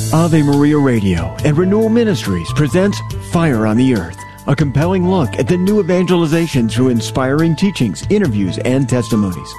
Ave Maria Radio and Renewal Ministries presents Fire on the Earth, a compelling look at the new evangelization through inspiring teachings, interviews, and testimonies.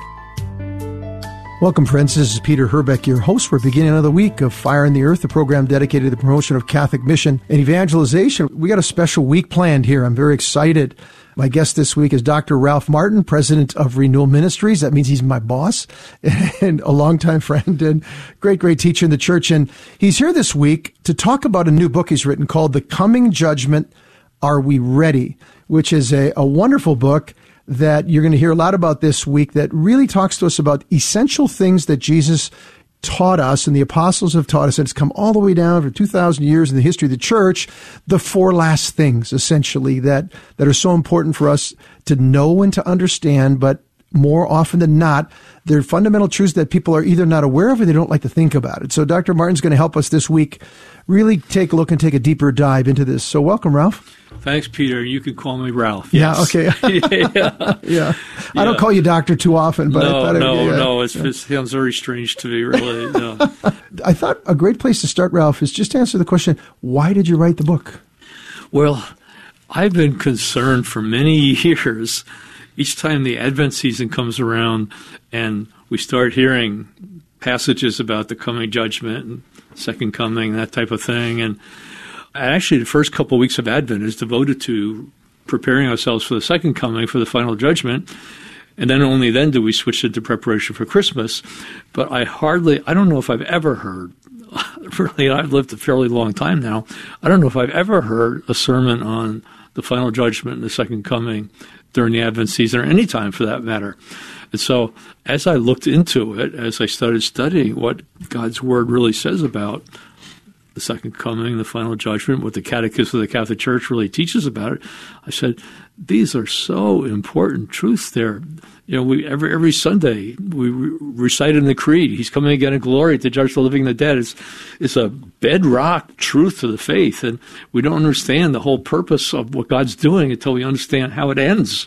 Welcome, friends. This is Peter Herbeck, your host. We're beginning another week of Fire on the Earth, a program dedicated to the promotion of Catholic mission and evangelization. We got a special week planned here. I'm very excited. My guest this week is Dr. Ralph Martin, president of Renewal Ministries. That means he's my boss and a longtime friend and great teacher in the church. And he's here this week to talk about a new book he's written called The Coming Judgment, Are We Ready?, which is a wonderful book that you're going to hear a lot about this week that really talks to us about essential things that Jesus taught us and the apostles have taught us, and it's come all the way down for 2,000 years in the history of the church, the four last things, essentially, that are so important for us to know and to understand, but more often than not, they're fundamental truths that people are either not aware of or they don't like to think about it. So Dr. Martin's going to help us this week really take a look and take a deeper dive into this. So welcome, Ralph. Thanks, Peter. You can call me Ralph. Yes. Yeah, okay. Yeah. I don't call you doctor too often, but No. It sounds very strange to me, really. No. I thought a great place to start, Ralph, is just to answer the question, why did you write the book? Well, I've been concerned for many years. Each time the Advent season comes around and we start hearing passages about the coming judgment and second coming, that type of thing. And actually, the first couple of weeks of Advent is devoted to preparing ourselves for the second coming, for the final judgment. And then only then do we switch into preparation for Christmas. But I don't know if I've ever heard, really, I've lived a fairly long time now, I don't know if I've ever heard a sermon on the final judgment and the second coming during the Advent season, or any time for that matter. And so as I looked into it, as I started studying what God's Word really says about the second coming, the final judgment, what the Catechism of the Catholic Church really teaches about it, I said, these are so important truths there. You know, every Sunday we recite in the Creed, He's coming again in glory to judge the living and the dead. It's a bedrock truth to the faith, and we don't understand the whole purpose of what God's doing until we understand how it ends.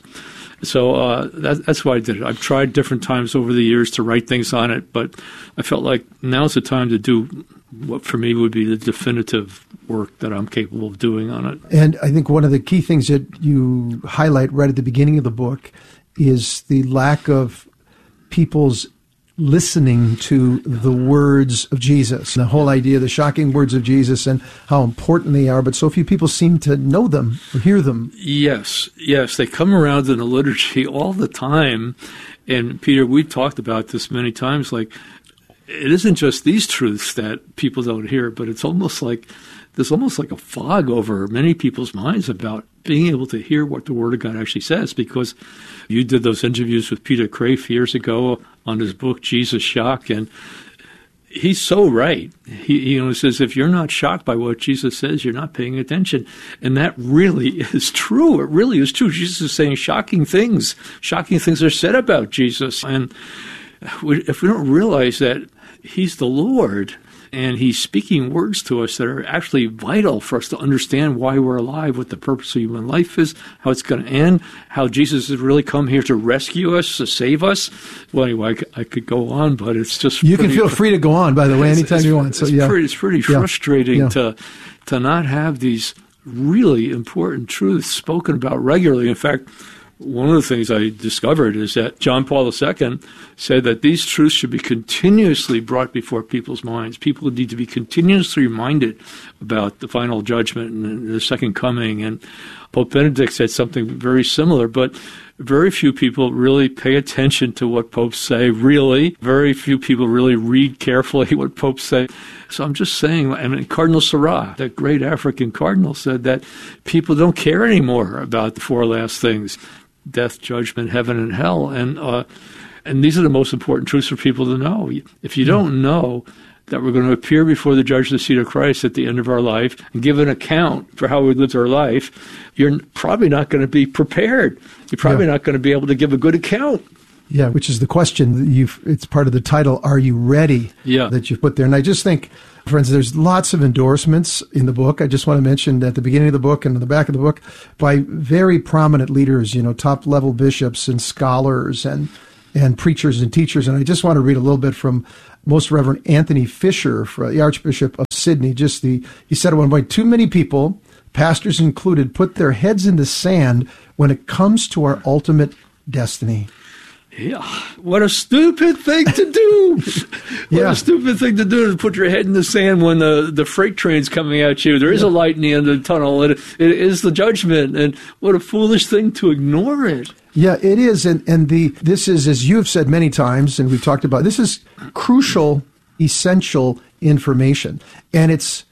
So that's why I did it. I've tried different times over the years to write things on it, but I felt like now's the time to do what for me would be the definitive work that I'm capable of doing on it. And I think one of the key things that you highlight right at the beginning of the book is the lack of people's listening to the words of Jesus, the whole idea, the shocking words of Jesus and how important they are, but so few people seem to know them or hear them. Yes, they come around in the liturgy all the time. And Peter, we've talked about this many times, like, it isn't just these truths that people don't hear, but it's almost like there's almost like a fog over many people's minds about being able to hear what the Word of God actually says, because you did those interviews with Peter Craiff years ago on his book, Jesus Shock, and he's so right. He says, if you're not shocked by what Jesus says, you're not paying attention. And that really is true. It really is true. Jesus is saying shocking things. Shocking things are said about Jesus. And if we don't realize that He's the Lord, and He's speaking words to us that are actually vital for us to understand why we're alive, what the purpose of human life is, how it's going to end, how Jesus has really come here to rescue us, to save us. Well, anyway, I could go on, but it's just... You can feel free to go on, by the way, anytime you want. So, it's pretty frustrating to not have these really important truths spoken about regularly. In fact, one of the things I discovered is that John Paul II said that these truths should be continuously brought before people's minds. People need to be continuously reminded about the final judgment and the second coming. And Pope Benedict said something very similar, but very few people really pay attention to what popes say, really. Very few people really read carefully what popes say. So I'm just saying, I mean, Cardinal Sarah, that great African cardinal, said that people don't care anymore about the four last things: death, judgment, heaven, and hell. And these are the most important truths for people to know. If you don't know that we're going to appear before the judgment seat of Christ at the end of our life and give an account for how we lived our life, you're probably not going to be prepared. You're probably not going to be able to give a good account. Yeah, which is the question. It's part of the title, Are You Ready? Yeah. That you put there. And I just think, friends, there's lots of endorsements in the book. I just want to mention at the beginning of the book and in the back of the book by very prominent leaders, top-level bishops and scholars and preachers and teachers. And I just want to read a little bit from Most Reverend Anthony Fisher, the Archbishop of Sydney, he said at one point, too many people, pastors included, put their heads in the sand when it comes to our ultimate destiny. Yeah, what a stupid thing to do. What a stupid thing to do, to put your head in the sand when the freight train's coming at you. There is a light in the end of the tunnel. It is the judgment. And what a foolish thing to ignore it. Yeah, it is. And this is, as you have said many times, and we've talked about, this is crucial, essential information. And it's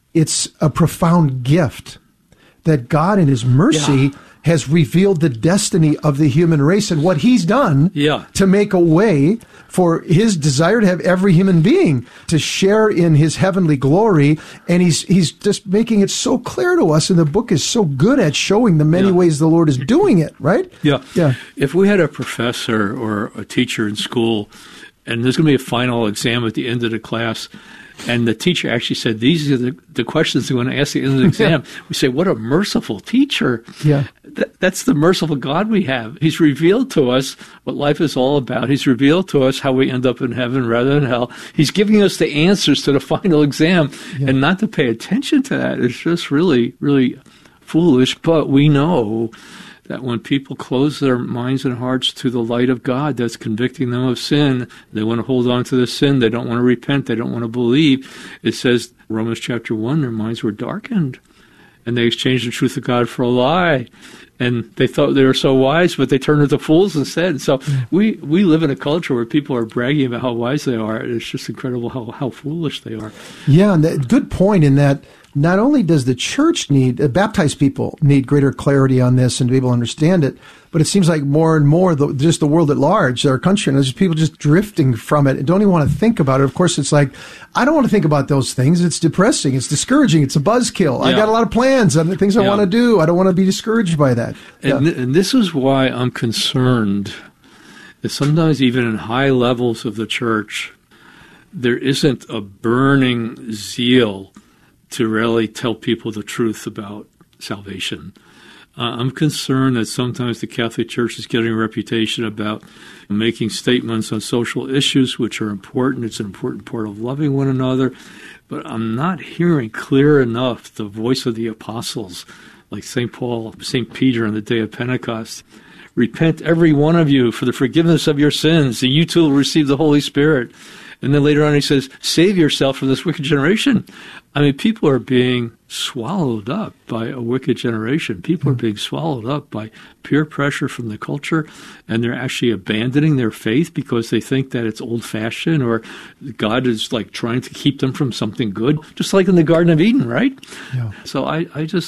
a profound gift that God in his mercy has revealed the destiny of the human race and what he's done to make a way for his desire to have every human being to share in his heavenly glory. And he's just making it so clear to us, and the book is so good at showing the many ways the Lord is doing it, right? Yeah. If we had a professor or a teacher in school, and there's going to be a final exam at the end of the class, and the teacher actually said, these are the questions they want to ask at the end of the exam. We say, what a merciful teacher. Yeah. That's the merciful God we have. He's revealed to us what life is all about. He's revealed to us how we end up in heaven rather than hell. He's giving us the answers to the final exam. And not to pay attention to that is just really, really foolish. But we know that when people close their minds and hearts to the light of God that's convicting them of sin, they want to hold on to the sin, they don't want to repent, they don't want to believe. It says, Romans chapter 1, their minds were darkened, and they exchanged the truth of God for a lie. And they thought they were so wise, but they turned into fools instead. So we live in a culture where people are bragging about how wise they are. It's just incredible how foolish they are. Yeah, and good point in that not only does the church baptized people need greater clarity on this and to be able to understand it, but it seems like more and more, just the world at large, our country, and there's people just drifting from it and don't even want to think about it. Of course, it's like, I don't want to think about those things. It's depressing. It's discouraging. It's a buzzkill. I got a lot of plans and things I want to do. I don't want to be discouraged by that. And this is why I'm concerned that sometimes even in high levels of the church, there isn't a burning zeal to really tell people the truth about salvation. I'm concerned that sometimes the Catholic Church is getting a reputation about making statements on social issues, which are important. It's an important part of loving one another. But I'm not hearing clear enough the voice of the apostles, like St. Paul, St. Peter on the day of Pentecost. Repent, every one of you, for the forgiveness of your sins, and you too will receive the Holy Spirit. And then later on he says, save yourself from this wicked generation. I mean, people are being swallowed up by a wicked generation. People are being swallowed up by peer pressure from the culture, and they're actually abandoning their faith because they think that it's old-fashioned or God is like trying to keep them from something good, just like in the Garden of Eden, right? Yeah. So I'm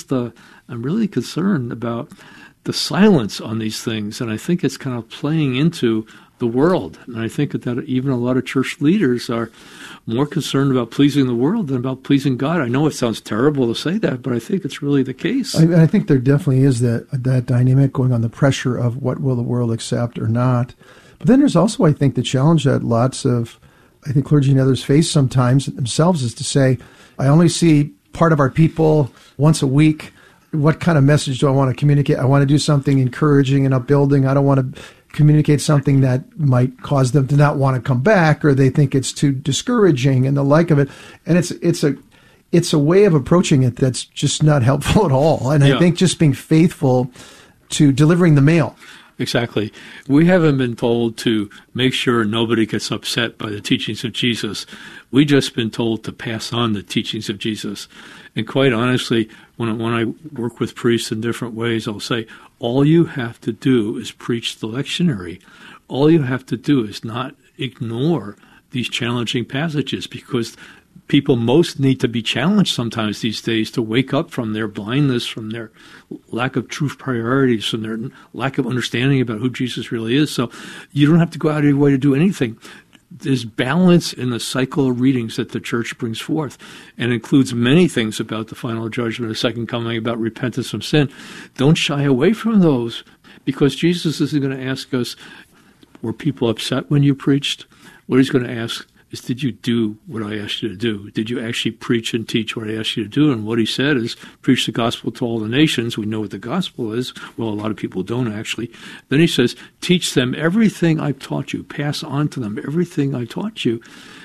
really concerned about the silence on these things, and I think it's kind of playing into the world. And I think that even a lot of church leaders are more concerned about pleasing the world than about pleasing God. I know it sounds terrible to say that, but I think it's really the case. I think there definitely is that dynamic going on, the pressure of what will the world accept or not. But then there's also, I think, the challenge that lots of, clergy and others face sometimes themselves is to say, I only see part of our people once a week. What kind of message do I want to communicate? I want to do something encouraging and upbuilding. I don't want to communicate something that might cause them to not want to come back, or they think it's too discouraging and the like of it. And it's a way of approaching it that's just not helpful at all. And I think just being faithful to delivering the mail. Exactly. We haven't been told to make sure nobody gets upset by the teachings of Jesus. We've just been told to pass on the teachings of Jesus. And quite honestly, when I work with priests in different ways, I'll say, all you have to do is preach the lectionary. All you have to do is not ignore these challenging passages, because people most need to be challenged sometimes these days to wake up from their blindness, from their lack of truth priorities, from their lack of understanding about who Jesus really is. So you don't have to go out of your way to do anything. There's balance in the cycle of readings that the church brings forth, and includes many things about the final judgment, the second coming, about repentance from sin. Don't shy away from those, because Jesus isn't going to ask us, were people upset when you preached? What he's going to ask is, did you do what I asked you to do? Did you actually preach and teach what I asked you to do? And what he said is, preach the gospel to all the nations. We know what the gospel is. Well, a lot of people don't actually. Then he says, teach them everything I've taught you. Pass on to them everything I taught you.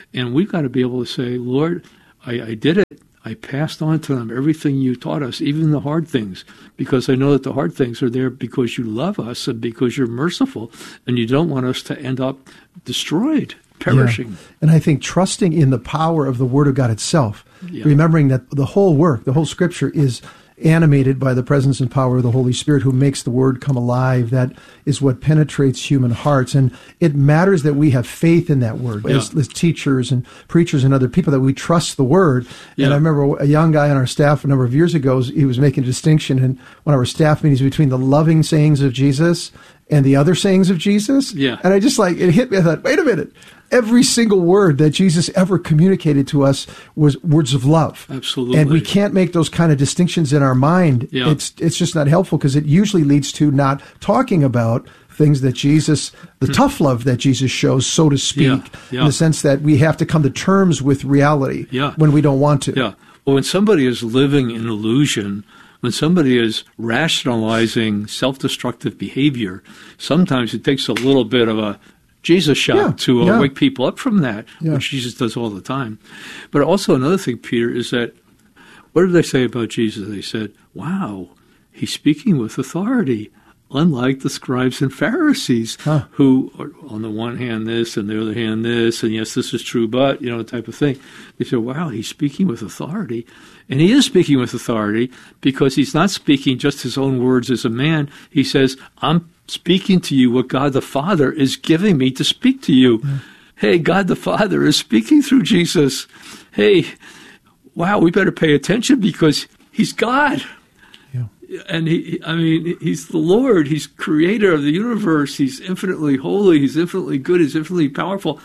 And we've got to be able to say, Lord, I did it. I passed on to them everything you taught us, even the hard things, because I know that the hard things are there because you love us and because you're merciful, and you don't want us to end up destroyed, perishing. Yeah. And I think trusting in the power of the Word of God itself, remembering that the whole work, the whole Scripture is animated by the presence and power of the Holy Spirit who makes the Word come alive. That is what penetrates human hearts. And it matters that we have faith in that Word as teachers and preachers and other people, that we trust the Word. Yeah. And I remember a young guy on our staff a number of years ago, he was making a distinction in one of our staff meetings between the loving sayings of Jesus and the other sayings of Jesus. Yeah. And I just it hit me. I thought, wait a minute. Every single word that Jesus ever communicated to us was words of love. Absolutely. And we can't make those kind of distinctions in our mind. Yeah. It's just not helpful, because it usually leads to not talking about things that Jesus, the tough love that Jesus shows, so to speak, in the sense that we have to come to terms with reality when we don't want to. Yeah. Well, when somebody is living in illusion, when somebody is rationalizing self-destructive behavior, sometimes it takes a little bit of a Jesus shot to wake people up from that, which Jesus does all the time. But also another thing, Peter, is that, what did they say about Jesus? They said, wow, he's speaking with authority, unlike the scribes and Pharisees, who are on the one hand this and the other hand this, and yes, this is true, but, type of thing. They said, wow, he's speaking with authority. And he is speaking with authority because he's not speaking just his own words as a man. He says, I'm speaking to you what God the Father is giving me to speak to you. Yeah. Hey, God the Father is speaking through Jesus. Hey, wow, we better pay attention because he's God. Yeah. And he's the Lord. He's creator of the universe. He's infinitely holy. He's infinitely good. He's infinitely powerful.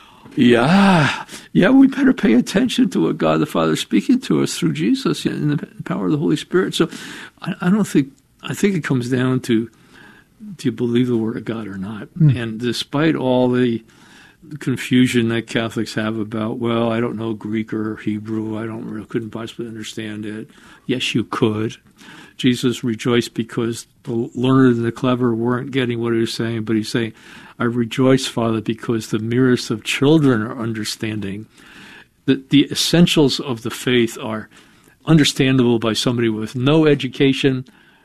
Yeah, we better pay attention to what God the Father is speaking to us through Jesus and the power of the Holy Spirit. So I think it comes down to, do you believe the Word of God or not? And despite all the confusion that Catholics have about, well, I don't know Greek or Hebrew, couldn't possibly understand it. Yes, you could. Jesus rejoiced because the learned and the clever weren't getting what he was saying, but he's saying, I rejoice, Father, because the merest of children are understanding. That the essentials of the faith are understandable by somebody with no education.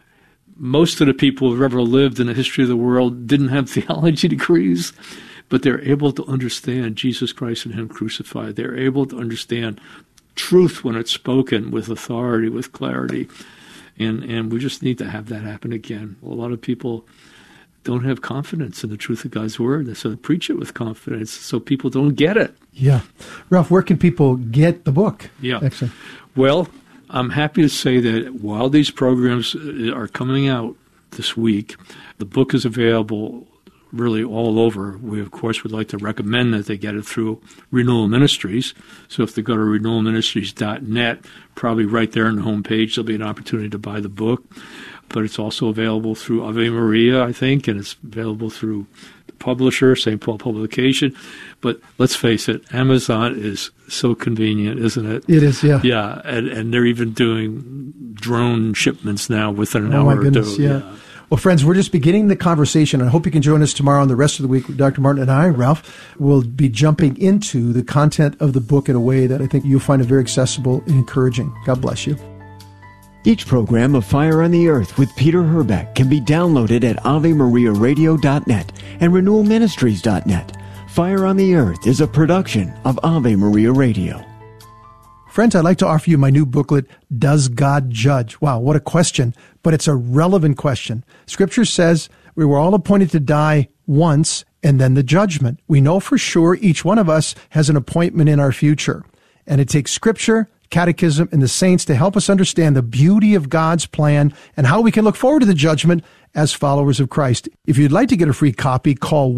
Most of the people who have ever lived in the history of the world didn't have theology degrees, but they're able to understand Jesus Christ and him crucified. They're able to understand truth when it's spoken with authority, with clarity. And we just need to have that happen again. A lot of people don't have confidence in the truth of God's Word, so preach it with confidence so people don't get it. Yeah. Ralph, where can people get the book? Yeah. Excellent. Well, I'm happy to say that while these programs are coming out this week, the book is available really all over. We, of course, would like to recommend that they get it through Renewal Ministries. So if they go to renewalministries.net, probably right there on the homepage, there'll be an opportunity to buy the book. But it's also available through Ave Maria, I think, and it's available through the publisher, St. Paul Publication. But let's face it, Amazon is so convenient, isn't it? It is, yeah. Yeah, and they're even doing drone shipments now within an hour or two. Yeah. Well, friends, we're just beginning the conversation. I hope you can join us tomorrow and the rest of the week. Dr. Martin and I, Ralph, will be jumping into the content of the book in a way that I think you'll find it very accessible and encouraging. God bless you. Each program of Fire on the Earth with Peter Herbeck can be downloaded at AveMariaRadio.net and RenewalMinistries.net. Fire on the Earth is a production of Ave Maria Radio. Friends, I'd like to offer you my new booklet, Does God Judge? Wow, what a question, but it's a relevant question. Scripture says we were all appointed to die once and then the judgment. We know for sure each one of us has an appointment in our future. And it takes Scripture, Catechism, and the saints to help us understand the beauty of God's plan and how we can look forward to the judgment as followers of Christ. If you'd like to get a free copy, call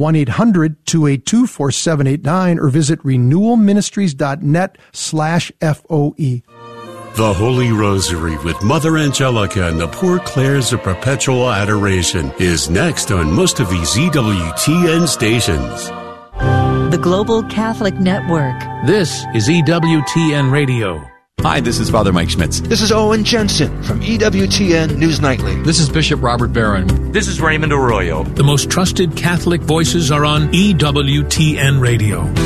1-800-282-4789 or visit renewalministries.net/FOE. The Holy Rosary with Mother Angelica and the Poor Clares of Perpetual Adoration is next on most of these EWTN stations. The Global Catholic Network. This is EWTN Radio. Hi, this is Father Mike Schmitz. This is Owen Jensen from EWTN News Nightly. This is Bishop Robert Barron. This is Raymond Arroyo. The most trusted Catholic voices are on EWTN Radio.